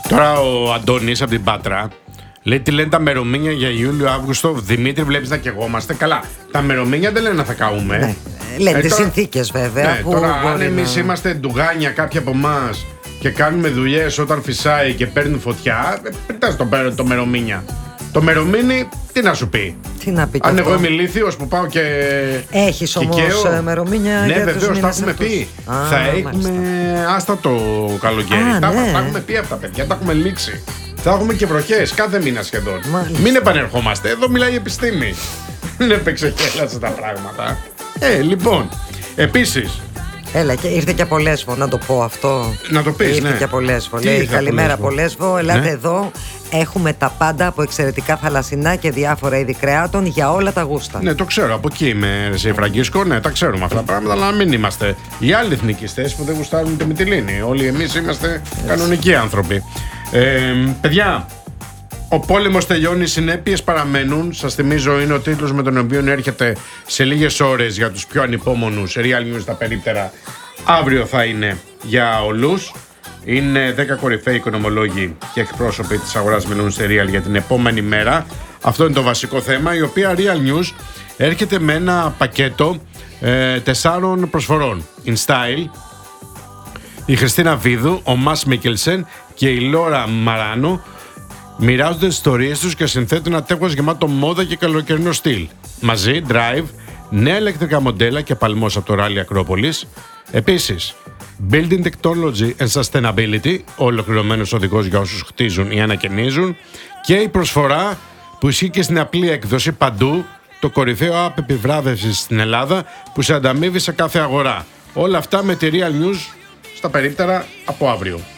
Τώρα ο Αντώνης από την Πάτρα λέει τι λένε τα μερομήνια για Ιούλιο-Αύγουστο. Δημήτρη, βλέπεις να καιγόμαστε. Καλά, τα μερομήνια δεν λένε να θα καούμε. Ναι. Λένε τις συνθήκες βέβαια. Ναι, τώρα αν εμείς είμαστε ντουγάνια κάποιοι από εμάς και κάνουμε δουλειές όταν φυσάει και παίρνει φωτιά, πετάς το μερομήνια. Το μερομήνι, τι να σου πει. Τι να πει. Αν εγώ είμαι ηλίθιος που πάω και. Έχεις όμως μερομήνια. Ναι, για βεβαίως, τα έχουμε πει. Θα έχουμε άστατο καλοκαίρι. Τα έχουμε πει από τα παιδιά, τα έχουμε λήξει. Θα έχουμε και βροχές κάθε μήνα σχεδόν. Μάλιστα. Μην επανερχόμαστε, εδώ μιλάει η επιστήμη. Δεν έπαιξε χέλασε τα πράγματα. Λοιπόν, επίσης. Έλα, και ήρθε και από Λέσβο, να το πω αυτό. Να το πεις, ήρθε ναι. και από Λέσβο. Λέει καλημέρα από Λέσβο. Ελάτε ναι. εδώ. Έχουμε τα πάντα από εξαιρετικά θαλασσινά και διάφορα είδη κρεάτων για όλα τα γούστα. Ναι, το ξέρω. Από εκεί είμαι, εσύ Φραγκίσκο. Ναι, τα ξέρουμε αυτά τα πράγματα. Αλλά να μην είμαστε οι άλλοι εθνικιστές που δεν γουστάρουν τη Μυτιλήνη. Όλοι εμείς είμαστε κανονικοί άνθρωποι. Παιδιά, ο πόλεμος τελειώνει, οι συνέπειες παραμένουν. Σας θυμίζω, είναι ο τίτλος με τον οποίο έρχεται σε λίγες ώρες για τους πιο ανυπόμονους. Real News τα περίπτερα. Αύριο θα είναι για όλους. Είναι 10 κορυφαίοι οικονομολόγοι και εκπρόσωποι της αγοράς μιλούν σε Real για την επόμενη μέρα. Αυτό είναι το βασικό θέμα, η οποία Real News έρχεται με ένα πακέτο 4 προσφορών. In Style, η Χριστίνα Βίδου, ο Μας Μίκελσεν και η Λόρα Μαράνο μοιράζονται τις ιστορίες τους και συνθέτουν ένα τεύχος γεμάτο μόδα και καλοκαιρινό στυλ. Μαζί, Drive, νέα ηλεκτρικά μοντέλα και παλμός από το Rally Ακρόπολης. Επίσης, Building Technology and Sustainability, ολοκληρωμένος οδηγός για όσους χτίζουν ή ανακαινίζουν, και η προσφορά που ισχύει και στην απλή έκδοση παντού, το κορυφαίο app επιβράβευσης στην Ελλάδα που σε ανταμείβει σε κάθε αγορά. Όλα αυτά με τη Real News στα περίπτερα από αύριο.